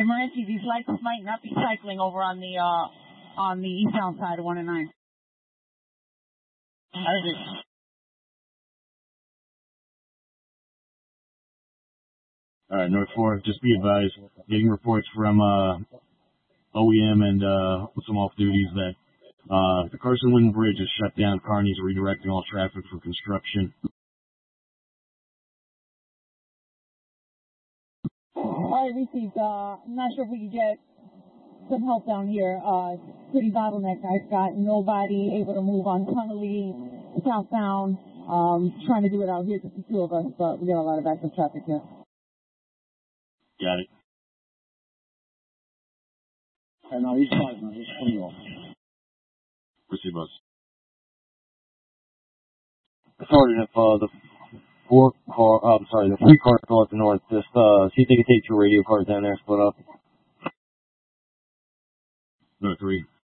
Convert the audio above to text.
Hey, Morency, these lights might not be cycling over on the eastbound side of 1 and 9. How is it? All right, North 4, just be advised, getting reports from OEM and some off duties that the Carson Wind Bridge is shut down. Kearney's redirecting all traffic for construction. All right, received. I'm not sure if we can get some help down here. Pretty bottlenecked. I've got nobody able to move on Tunnelly, southbound. Trying to do it out here, just the two of us, but we got a lot of active traffic here. Got it. And now he's 5 now, he's 20 off. Proceed, boss. Sergeant, if the 3 cars go up the north, just see if they can take 2 radio cars down there, split up. North 3,